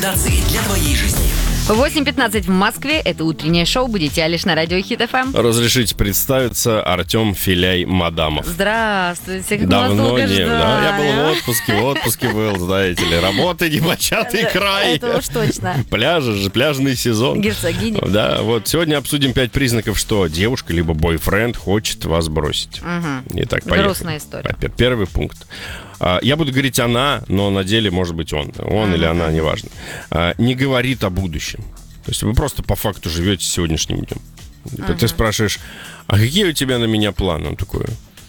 рекомендации для твоей жизни. 8:15 в Москве. Это утреннее шоу. Будете лишь на радио Хит ФМ. Разрешите представиться, Артем Филяй-Мадамов. Здравствуйте. Давно не, да? Я был в отпуске был, знаете ли. Работа непочатый край. Это уж точно. Пляжи, пляжный сезон. Герцогиня. Да, вот сегодня обсудим 5 признаков, что девушка либо бойфренд хочет вас бросить. Итак, поехали. Грустная история. Первый пункт. Я буду говорить она, но на деле может быть он. Он или она, неважно. Не говорит о будущем. То есть вы просто по факту живете сегодняшним днем. Ты спрашиваешь, а какие у тебя на меня планы? Он такой,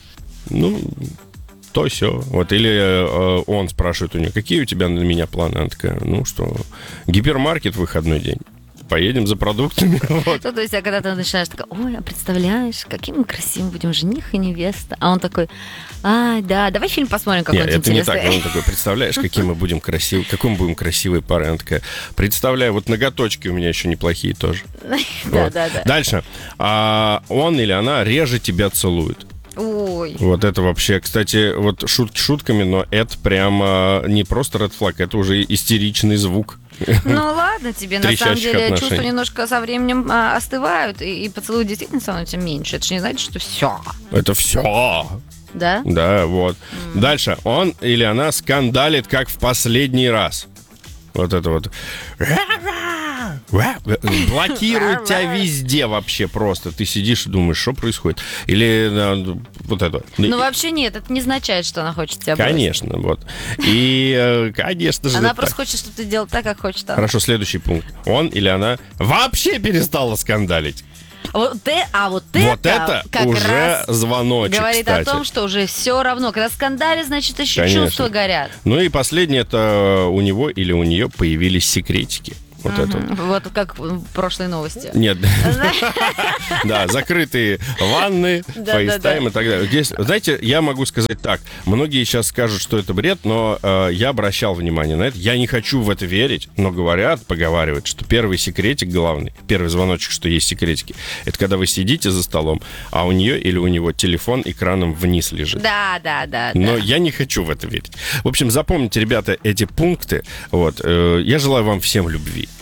то все. Вот, или он спрашивает у нее, какие у тебя на меня планы? Она такая, гипермаркет в выходной день. Поедем за продуктами. Вот. То есть, когда ты начинаешь такая, ой, а представляешь, каким мы красивым будем жених и невеста. А он такой, да, давай фильм посмотрим, какой-нибудь интересный. Нет, это не так. Он такой, представляешь, какой мы будем красивой парой. Она такая, представляю, вот ноготочки у меня еще неплохие тоже. Да. Дальше. Он или она реже тебя целует. Ой. Вот это вообще, кстати, вот шутки шутками, но это прямо не просто red flag, это уже истеричный звук. Ладно тебе, на самом деле, отношений. чувства немножко со временем остывают, и поцелуй действительно становится меньше. Это же не значит, что все. Это все. Да? Да, вот. Дальше. Он или она скандалит, как в последний раз. Вот это вот. Блокирует тебя везде вообще просто. Ты сидишь и думаешь, что происходит. Или вот это. Вообще нет, это не означает, что она хочет тебя бросить. Конечно, вот. И, конечно же, она просто хочет, чтобы ты делал так, как хочет она. Хорошо, следующий пункт. Он или она вообще перестала скандалить. Вот это как уже раз звоночек, говорит кстати. о том, что уже все равно. Когда скандалит, значит, еще чувства горят. И последнее, это у него или у нее появились секретики. Вот это вот. Вот как в прошлой новости. Нет. Да, закрытые ванны, фейстайм и так далее. Здесь, знаете, я могу сказать так. Многие сейчас скажут, что это бред, но я обращал внимание на это. Я не хочу в это верить, но поговаривают, что первый секретик главный, первый звоночек, что есть секретики, это когда вы сидите за столом, а у нее или у него телефон экраном вниз лежит. Да. Но я не хочу в это верить. В общем, запомните, ребята, эти пункты. Вот. Я желаю вам всем любви.